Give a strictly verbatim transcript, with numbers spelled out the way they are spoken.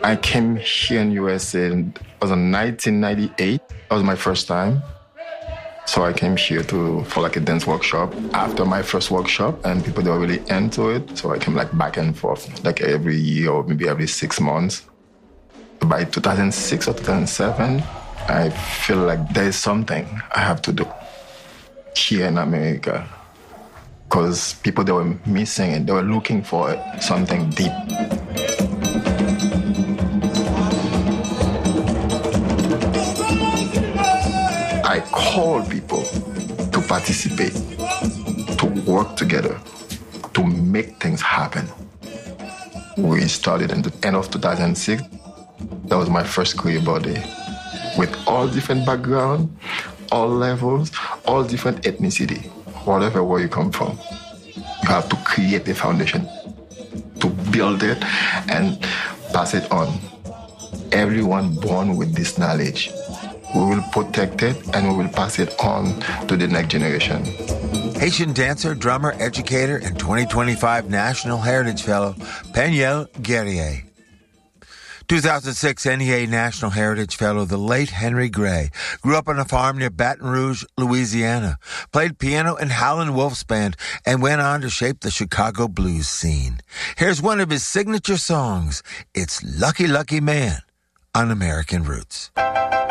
I came here in U S A, in, it was in nineteen ninety-eight. That was my first time. So I came here to for like a dance workshop. After my first workshop, and people they were really into it, so I came like back and forth, like every year or maybe every six months. By two thousand six or two thousand seven, I feel like there is something I have to do here in America, because people they were missing it, they were looking for it, something deep. I call people to participate, to work together, to make things happen. We started in the end of two thousand six. That was my first career body. With all different backgrounds, all levels, all different ethnicity, whatever where you come from. You have to create a foundation to build it and pass it on. Everyone born with this knowledge. We will protect it and we will pass it on to the next generation. Haitian dancer, drummer, educator, and twenty twenty-five National Heritage Fellow, Peniel Guerrier. two thousand six N E A National Heritage Fellow, the late Henry Gray, grew up on a farm near Baton Rouge, Louisiana, played piano in Howlin' Wolf's band, and went on to shape the Chicago blues scene. Here's one of his signature songs. It's Lucky Lucky Man on American Roots.